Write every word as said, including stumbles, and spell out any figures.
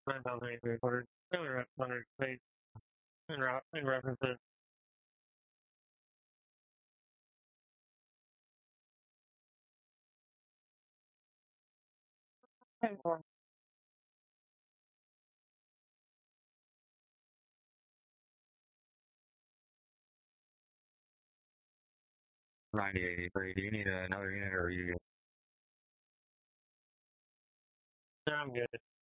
nine thousand eight hundred quarters. Similar at one hundred space and, re- and references. ten four. ninety eighty-three. Do you need another unit or are you? Yeah, I'm good.